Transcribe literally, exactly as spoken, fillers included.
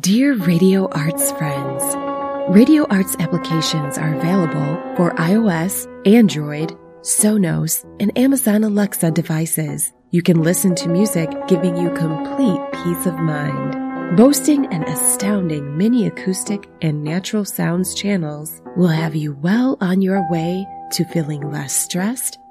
Dear Radio Arts friends, Radio Arts applications are available for iOS, Android, Sonos, and Amazon Alexa devices. You can listen to music giving you complete peace of mind. Boasting an astounding mini acoustic and natural sounds channels will have you well on your way to feeling less stressed